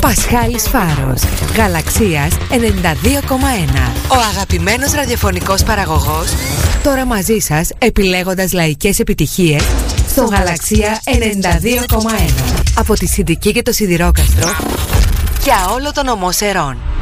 Πασχάλης Φάρος, Γαλαξίας 92,1. Ο αγαπημένος ραδιοφωνικός παραγωγός, τώρα μαζί σας επιλέγοντας λαϊκές επιτυχίες στο Γαλαξία 92,1. Από τη Συντική και το Σιδηρόκαστρο για όλο τον ομό Σερών.